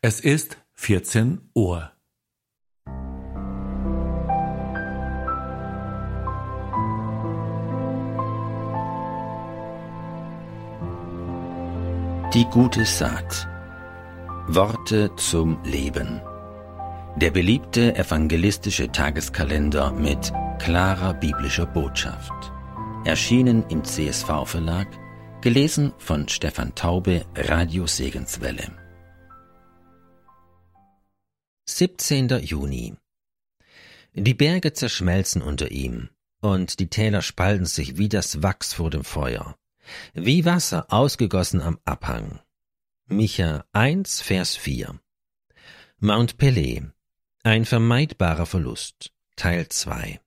Es ist 14 Uhr. Die gute Saat. Worte zum Leben. Der beliebte evangelistische Tageskalender mit klarer biblischer Botschaft. Erschienen im CSV-Verlag, gelesen von Stefan Taube, Radio Segenswelle. 17. Juni. Die Berge zerschmelzen unter ihm, und die Täler spalten sich wie das Wachs vor dem Feuer, wie Wasser ausgegossen am Abhang. Micha 1, Vers 4. Mount Pelée. Ein vermeidbarer Verlust. Teil 2.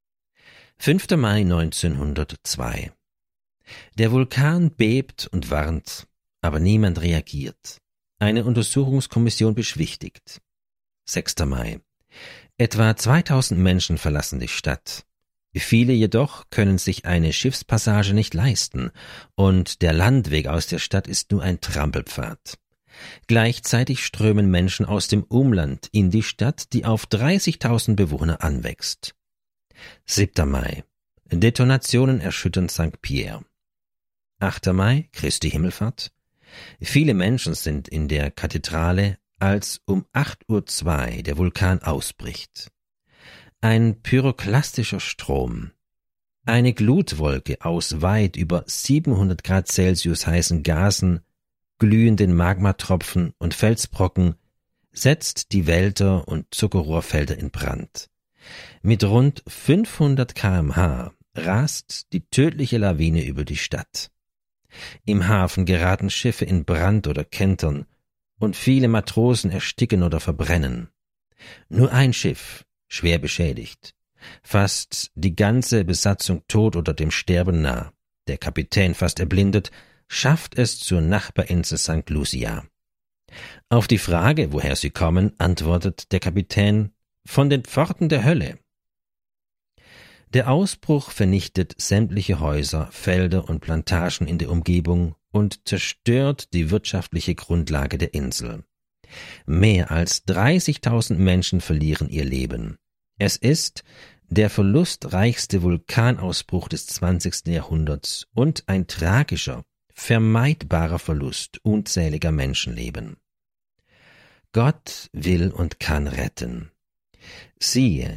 5. Mai 1902. Der Vulkan bebt und warnt, aber niemand reagiert. Eine Untersuchungskommission beschwichtigt. 6. Mai. Etwa 2000 Menschen verlassen die Stadt. Viele jedoch können sich eine Schiffspassage nicht leisten, und der Landweg aus der Stadt ist nur ein Trampelpfad. Gleichzeitig strömen Menschen aus dem Umland in die Stadt, die auf 30.000 Bewohner anwächst. 7. Mai. Detonationen erschüttern St. Pierre. 8. Mai, Christi Himmelfahrt. Viele Menschen sind in der Kathedrale, als um 8:02 Uhr der Vulkan ausbricht. Ein pyroklastischer Strom, eine Glutwolke aus weit über 700 Grad Celsius heißen Gasen, glühenden Magmatropfen und Felsbrocken setzt die Wälder und Zuckerrohrfelder in Brand. Mit rund 500 km/h rast die tödliche Lawine über die Stadt. Im Hafen geraten Schiffe in Brand oder kentern, und viele Matrosen ersticken oder verbrennen. Nur ein Schiff, schwer beschädigt, fast die ganze Besatzung tot oder dem Sterben nah, der Kapitän fast erblindet, schafft es zur Nachbarinsel St. Lucia. Auf die Frage, woher sie kommen, antwortet der Kapitän: von den Pforten der Hölle. Der Ausbruch vernichtet sämtliche Häuser, Felder und Plantagen in der Umgebung und zerstört die wirtschaftliche Grundlage der Insel. Mehr als 30.000 Menschen verlieren ihr Leben. Es ist der verlustreichste Vulkanausbruch des 20. Jahrhunderts und ein tragischer, vermeidbarer Verlust unzähliger Menschenleben. Gott will und kann retten. Siehe,